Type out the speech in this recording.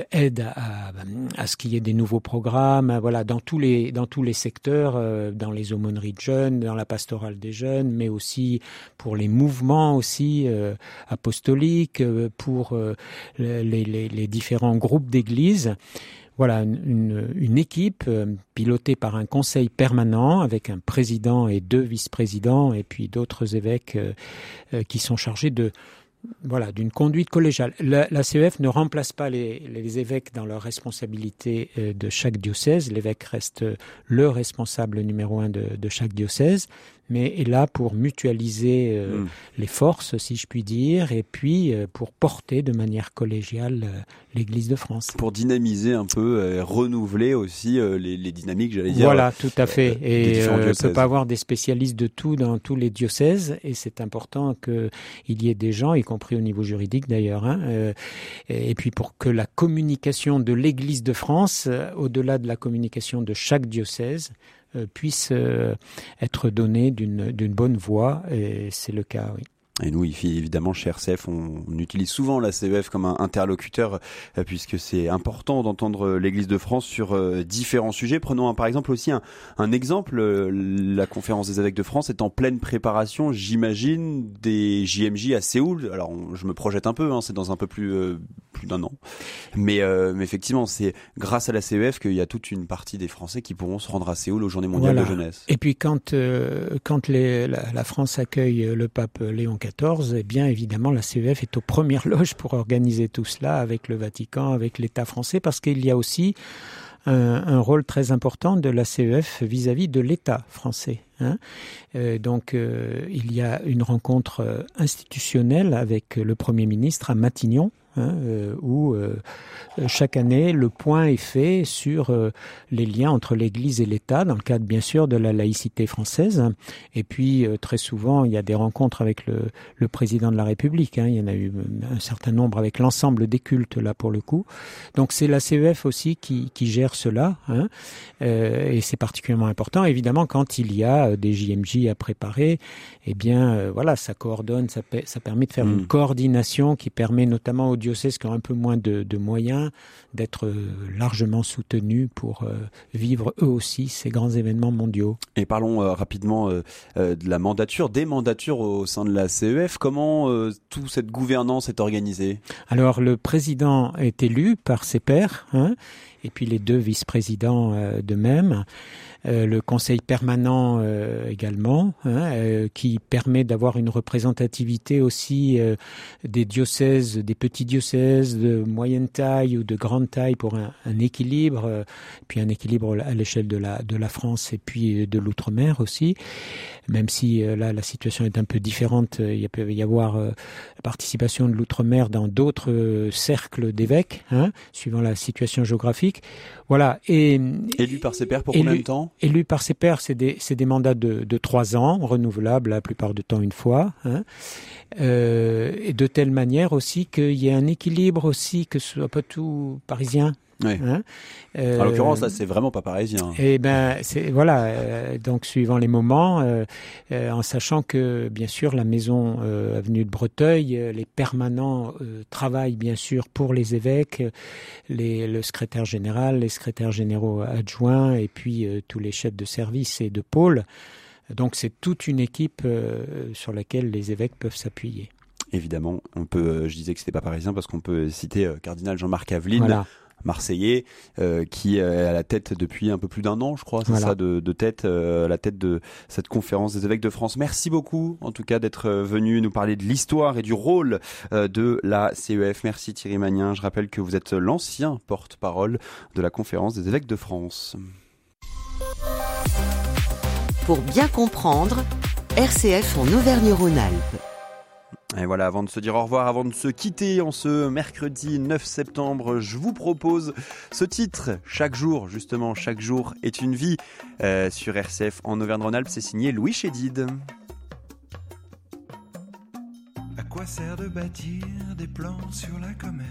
aide à ce qu'il y ait des nouveaux programmes, voilà, dans tous les secteurs, dans les aumôneries de jeunes, dans la pastorale des jeunes, mais aussi pour les mouvements aussi apostoliques, pour les différents groupes d'églises. Voilà, une équipe pilotée par un conseil permanent avec un président et 2 vice-présidents et puis d'autres évêques qui sont chargés d'une conduite collégiale. La CEF ne remplace pas les évêques dans leur responsabilité de chaque diocèse. L'évêque reste le responsable numéro 1 de chaque diocèse, mais est là pour mutualiser les forces, si je puis dire, et puis pour porter de manière collégiale l'Église de France. Pour dynamiser un peu, renouveler aussi les dynamiques, j'allais dire. Voilà, tout à fait. Et on ne peut pas avoir des des spécialistes de tout dans tous les diocèses, et c'est important qu'il y ait des gens, y compris au niveau juridique d'ailleurs, et puis pour que la communication de l'Église de France, au-delà de la communication de chaque diocèse, puisse être donnée d'une bonne voie, et c'est le cas, oui. Et nous, évidemment, chez RCF, on utilise souvent la CEF comme un interlocuteur, puisque c'est important d'entendre l'Église de France sur différents sujets. Prenons par exemple aussi un exemple. La conférence des évêques de France est en pleine préparation, j'imagine, des JMJ à Séoul. Alors, je me projette un peu, c'est dans un peu plus d'un an. Mais effectivement, c'est grâce à la CEF qu'il y a toute une partie des Français qui pourront se rendre à Séoul aux Journées mondiales de jeunesse. Et puis quand la France accueille le pape Léon XIV, eh bien évidemment la CEF est aux premières loges pour organiser tout cela avec le Vatican, avec l'État français, parce qu'il y a aussi un rôle très important de la CEF vis-à-vis de l'État français. Donc il y a une rencontre institutionnelle avec le Premier ministre à Matignon, où chaque année le point est fait sur les liens entre l'Église et l'État, dans le cadre bien sûr de la laïcité française. Et puis très souvent il y a des rencontres avec le président de la République. Il y en a eu un certain nombre avec l'ensemble des cultes là pour le coup. Donc c'est la CEF aussi qui gère cela, et c'est particulièrement important. Évidemment, quand il y a des JMJ à préparer, eh bien voilà, ça coordonne, ça permet de faire une coordination qui permet notamment aux diocèses qui ont un peu moins de moyens d'être largement soutenus pour vivre eux aussi ces grands événements mondiaux. Et parlons rapidement de la mandature, des mandatures au sein de la CEF. Comment toute cette gouvernance est organisée ? Alors le président est élu par ses pairs, et puis les 2 vice-présidents de même. Le conseil permanent également, qui permet d'avoir une représentativité aussi des diocèses, des petits diocèses de moyenne taille ou de grande taille pour un équilibre, puis un équilibre à l'échelle de la France et puis de l'outre-mer aussi. Même si là la situation est un peu différente, il peut y avoir la participation de l'outre-mer dans d'autres cercles d'évêques, suivant la situation géographique. Voilà. Et élu par ses pairs pour combien de temps ? Élu par ses pairs, c'est des mandats de 3 ans, renouvelables la plupart du temps une fois, et de telle manière aussi qu'il y ait un équilibre aussi, que ce soit pas tout parisien. Oui. En l'occurrence, là, c'est vraiment pas parisien. Et donc suivant les moments, en sachant que bien sûr la maison avenue de Breteuil, les permanents travaillent bien sûr pour les évêques, le secrétaire général, les secrétaires généraux adjoints et puis tous les chefs de service et de pôle. Donc c'est toute une équipe sur laquelle les évêques peuvent s'appuyer. Évidemment, je disais que c'était pas parisien parce qu'on peut citer cardinal Jean-Marc Aveline. Voilà. Marseillais, qui est à la tête depuis un peu plus d'1 an, je crois, c'est ça, de tête, à la tête de cette conférence des évêques de France. Merci beaucoup, en tout cas, d'être venu nous parler de l'histoire et du rôle de la CEF. Merci Thierry Magnin. Je rappelle que vous êtes l'ancien porte-parole de la conférence des évêques de France. Pour bien comprendre, RCF en Auvergne-Rhône-Alpes. Et voilà, avant de se dire au revoir, avant de se quitter en ce mercredi 9 septembre, je vous propose ce titre. Chaque jour est une vie, sur RCF en Auvergne-Rhône-Alpes. C'est signé Louis Chédid. À quoi sert de bâtir des plans sur la comète ?